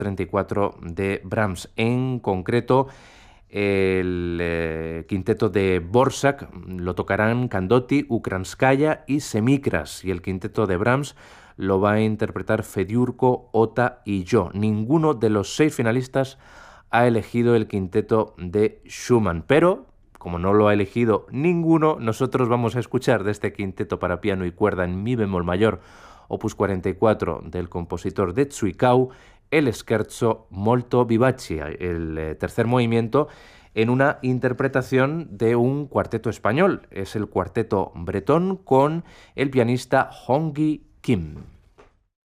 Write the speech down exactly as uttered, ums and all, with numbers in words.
treinta y cuatro de Brahms. En concreto, el eh, quinteto de Borsak lo tocarán Candotti, Ukranskaya y Semikras, y el quinteto de Brahms lo va a interpretar Fediurko, Ota y yo. Ninguno de los seis finalistas ha elegido el quinteto de Schumann, pero como no lo ha elegido ninguno, nosotros vamos a escuchar de este quinteto para piano y cuerda en mi bemol mayor, opus cuarenta y cuatro, del compositor de Zwickau, el Scherzo molto vivace, el eh, tercer movimiento, en una interpretación de un cuarteto español. Es el cuarteto bretón con el pianista Hongi Kim.